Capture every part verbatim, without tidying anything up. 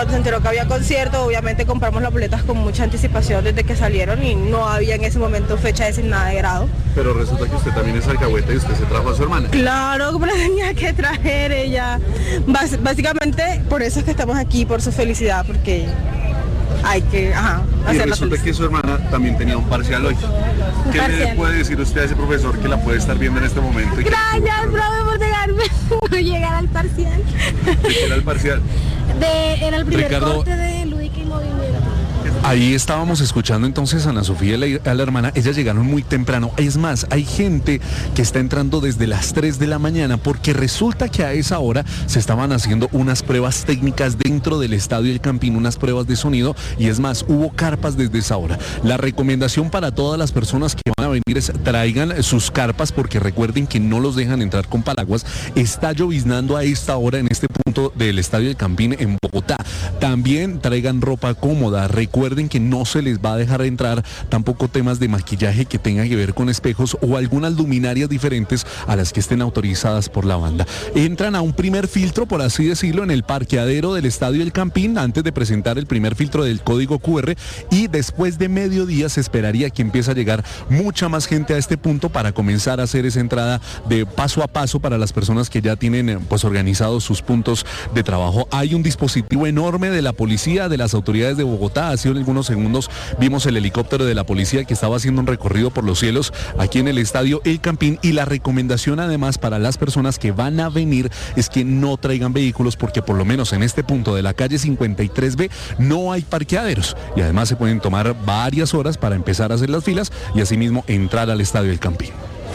cuando se enteró que había concierto, obviamente compramos las boletas con mucha anticipación desde que salieron y no había en ese momento fecha designada de grado. Pero resulta que usted también es alcahueta y usted se trajo a su hermana. Claro, como la tenía que traer ella. Bás- básicamente por eso es que estamos aquí, por su felicidad, porque hay que ajá, Y hacerla resulta feliz. que su hermana también tenía un parcial hoy. ¿Qué le parcial. puede decir usted a ese profesor que la puede estar viendo en este momento? Y que Gracias, profe, por dejarme llegar al parcial. que era el parcial. De, era el primer Ricardo, corte de Lúdica y Movimiento. Ahí estábamos escuchando entonces a Ana Sofía, la, a la hermana. Ellas llegaron muy temprano. Es más, hay gente que está entrando desde las tres de la mañana porque resulta que a esa hora se estaban haciendo unas pruebas técnicas dentro del Estadio El Campín, unas pruebas de sonido, y es más, hubo carpas desde esa hora. La recomendación para todas las personas que van a venir es traigan sus carpas porque recuerden que no los dejan entrar con paraguas. Está lloviznando a esta hora en este punto del Estadio El Campín en Bogotá. También traigan ropa cómoda. Recuerden que no se les va a dejar entrar tampoco temas de maquillaje que tengan que ver con espejos o algunas luminarias diferentes a las que estén autorizadas por la banda. Entran a un primer filtro, por así decirlo, en el parqueadero del Estadio El Campín antes de presentar el primer filtro del código cu erre, y después de mediodía se esperaría que empiece a llegar mucha más gente a este punto para comenzar a hacer esa entrada de paso a paso para las personas que ya tienen eh, pues organizados sus puntos de trabajo. Hay un dispositivo enorme de la policía, de las autoridades de Bogotá. Ha sido en algunos segundos vimos el helicóptero de la policía que estaba haciendo un recorrido por los cielos aquí en el Estadio El Campín, y la recomendación además para las personas que van a venir es que no traigan vehículos porque por lo menos en este punto de la calle cincuenta y tres be no hay parqueaderos y además se pueden tomar varias horas para empezar a hacer las filas y asimismo entrar al Estadio El Campín.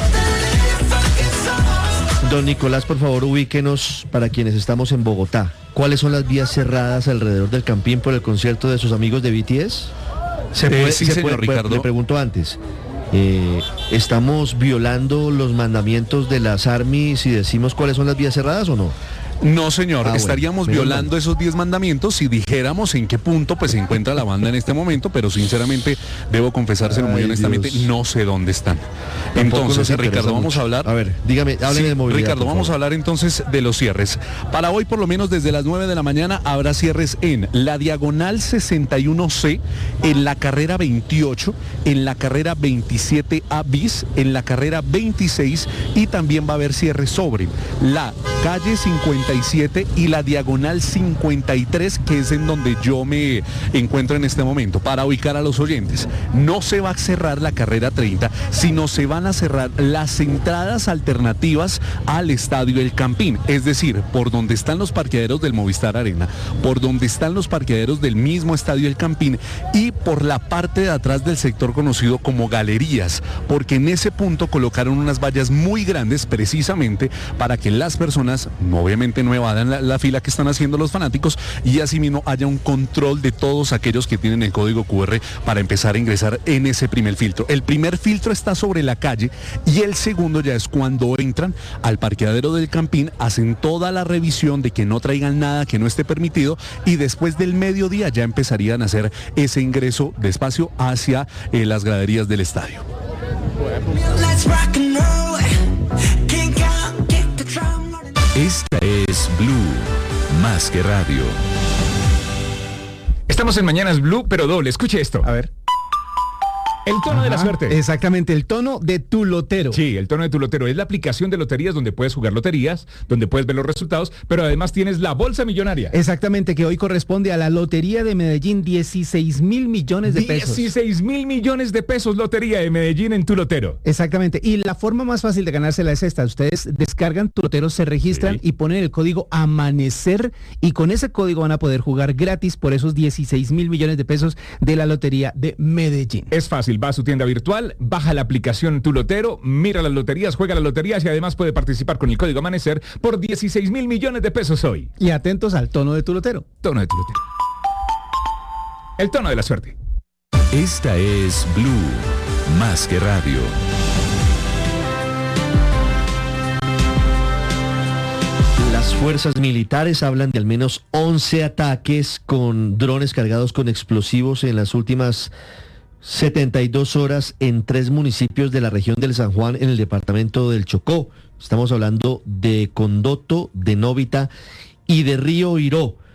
Don Nicolás, por favor, ubíquenos para quienes estamos en Bogotá. ¿Cuáles son las vías cerradas alrededor del Campín por el concierto de sus amigos de B T S? ¿Se Eh, puede, sí, se señor puede- Ricardo. Le pregunto antes. Eh, ¿Estamos violando los mandamientos de las ARMY si decimos cuáles son las vías cerradas o no? No, señor, Ah, bueno, estaríamos menos violando mal. esos diez mandamientos si dijéramos en qué punto pues se encuentra la banda en este momento, pero sinceramente debo confesárselo muy Ay, honestamente, Dios. no sé dónde están. Tampoco Entonces, nos interesa Ricardo, vamos mucho. a hablar. A ver, dígame, hábleme Sí, de movilidad. Ricardo, por vamos a favor. hablar entonces de los cierres. Para hoy, por lo menos desde las nueve de la mañana, habrá cierres en la diagonal sesenta y uno ce, en la carrera veintiocho, en la carrera veintisiete a bis, en la carrera veintiséis, y también va a haber cierres sobre la calle cincuenta y siete y la diagonal cincuenta y tres, que es en donde yo me encuentro en este momento. Para ubicar a los oyentes, no se va a cerrar la carrera treinta, sino se van a cerrar las entradas alternativas al Estadio El Campín, es decir, por donde están los parqueaderos del Movistar Arena, por donde están los parqueaderos del mismo Estadio El Campín y por la parte de atrás del sector conocido como galerías, porque en ese punto colocaron unas vallas muy grandes precisamente para que las personas obviamente no evadan la, la fila que están haciendo los fanáticos y asimismo haya un control de todos aquellos que tienen el código cu erre para empezar a ingresar en ese primer filtro. El primer filtro está sobre la calle y el segundo ya es cuando entran al parqueadero del Campín, hacen toda la revisión de que no traigan nada que no esté permitido y después del mediodía ya empezarían a hacer ese ingreso despacio hacia eh, las graderías del estadio. Esta es Blue, más que radio. Estamos en Mañanas Blue, pero doble. Escuche esto. A ver. El tono de la Ajá, suerte. Exactamente, el tono de tu lotero. Sí, el tono de tu lotero es la aplicación de loterías donde puedes jugar loterías, donde puedes ver los resultados, pero además tienes la bolsa millonaria. Exactamente, que hoy corresponde a la Lotería de Medellín, dieciséis mil millones de pesos. dieciséis mil millones de pesos Lotería de Medellín en tu lotero. Exactamente, y la forma más fácil de ganársela es esta. Ustedes descargan tu lotero, se registran Sí. y ponen el código Amanecer y con ese código van a poder jugar gratis por esos dieciséis mil millones de pesos de la Lotería de Medellín. Es fácil, va a su tienda virtual, baja la aplicación Tu Lotero, mira las loterías, juega las loterías y además puede participar con el código Amanecer por dieciséis mil millones de pesos hoy. Y atentos al tono de tu lotero. Tono de tu lotero. El tono de la suerte. Esta es Blue, más que radio. Las fuerzas militares hablan de al menos once ataques con drones cargados con explosivos en las últimas setenta y dos horas en tres municipios de la región del San Juan en el departamento del Chocó. Estamos hablando de Condoto, de Novita y de Río Iró.